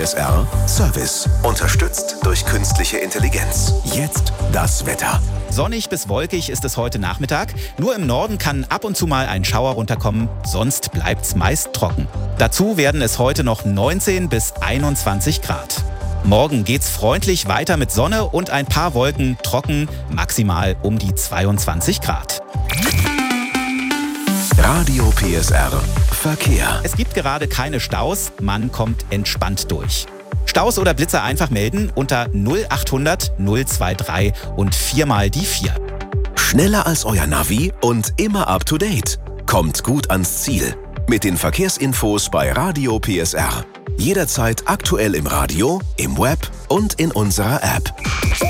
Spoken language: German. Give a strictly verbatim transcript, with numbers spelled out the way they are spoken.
S R Service. Unterstützt durch künstliche Intelligenz. Jetzt das Wetter. Sonnig bis wolkig ist es heute Nachmittag. Nur im Norden kann ab und zu mal ein Schauer runterkommen, sonst bleibt's meist trocken. Dazu werden es heute noch neunzehn bis einundzwanzig Grad. Morgen geht's freundlich weiter mit Sonne und ein paar Wolken, trocken, maximal um die zweiundzwanzig Grad. Radio P S R Verkehr. Es gibt gerade keine Staus, man kommt entspannt durch. Staus oder Blitzer einfach melden unter null achthundert null drei drei und viermal die vier. Schneller als euer Navi und immer up to date. Kommt gut ans Ziel. Mit den Verkehrsinfos bei Radio P S R. Jederzeit aktuell im Radio, im Web und in unserer App.